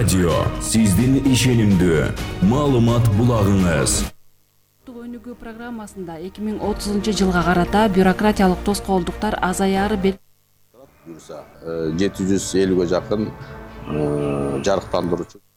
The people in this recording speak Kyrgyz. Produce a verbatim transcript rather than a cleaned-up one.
Радио сиздин ишенимдүү маалымат булагыңыз. Өнүгүү программасында эки миң отузунчу жылга карата бюрократиялык тоскоолдуктар азаяры бел жети жүз элүүгө жакын жарыктандыруучу